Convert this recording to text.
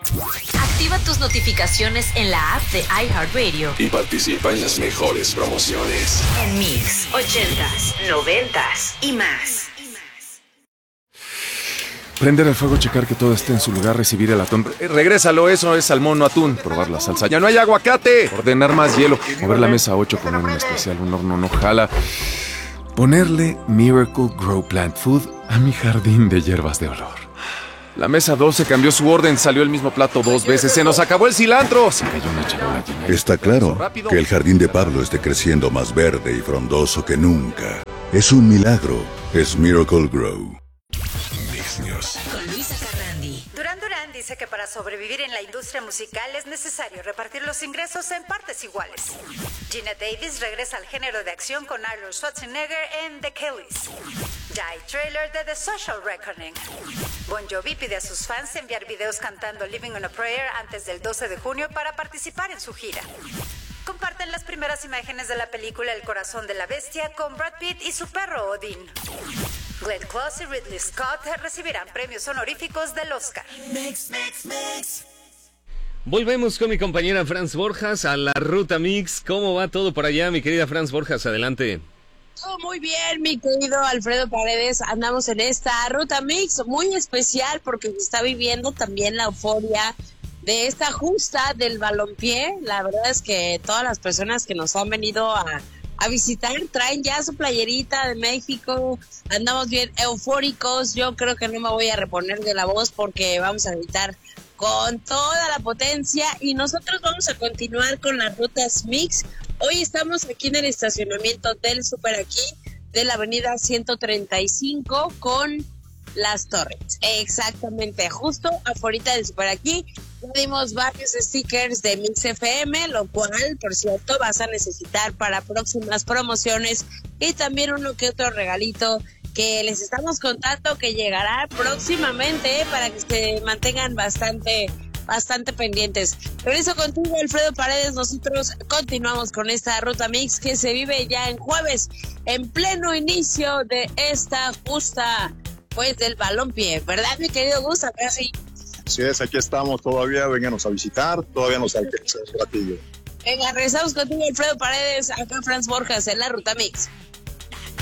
Activa tus notificaciones en la app de iHeartRadio y participa en las mejores promociones. En Mix, 80s, 90s y más. Prender el fuego, checar que todo esté en su lugar, recibir el atún. Regrésalo, eso es salmón, no atún. Probar la salsa. ¡Ya no hay aguacate! Ordenar más hielo. Mover la mesa 8, poner un especial, un horno no jala. Ponerle Miracle Grow Plant Food a mi jardín de hierbas de olor. La mesa 12 cambió su orden, salió el mismo plato 2 veces. ¡Se nos acabó el cilantro! Se cayó una charola llena. Está claro que el jardín de Pablo esté creciendo más verde y frondoso que nunca. Es un milagro. Es Miracle Grow. Con Luisa Carrandi. Duran Duran dice que para sobrevivir en la industria musical es necesario repartir los ingresos en partes iguales. Gina Davis regresa al género de acción con Arnold Schwarzenegger en The Kellys. Ya hay trailer de The Social Reckoning. Bon Jovi pide a sus fans enviar videos cantando Living on a Prayer antes del 12 de junio para participar en su gira. Comparten las primeras imágenes de la película El corazón de la bestia con Brad Pitt y su perro Odin. Glenn Close y Ridley Scott recibirán premios honoríficos del Oscar. Volvemos con mi compañera Franz Borjas a la Ruta Mix. ¿Cómo va todo por allá, mi querida Franz Borjas? Adelante. Todo muy bien, mi querido Alfredo Paredes. Andamos en esta Ruta Mix muy especial porque se está viviendo también la euforia de esta justa del balompié. La verdad es que todas las personas que nos han venido a visitar traen ya su playerita de México. Andamos bien eufóricos. Yo creo que no me voy a reponer de la voz porque vamos a gritar con toda la potencia y nosotros vamos a continuar con las Rutas Mix. Hoy estamos aquí en el estacionamiento del Super Aquí de la avenida 135 con Las Torres. Exactamente, justo afuera del Super Aquí. Dimos varios stickers de Mix FM, lo cual, por cierto, vas a necesitar para próximas promociones y también uno que otro regalito que les estamos contando que llegará próximamente para que se mantengan bastante pendientes. Regreso contigo, Alfredo Paredes. Nosotros continuamos con esta Ruta Mix que se vive ya en jueves, en pleno inicio de esta justa, pues, del balompié, ¿verdad, mi querido Gus? Acá sí. Así es, aquí estamos todavía, vénganos a visitar, todavía nos alcanza un ratillo. Venga, regresamos contigo, Alfredo Paredes, acá Franz Borjas en la Ruta Mix.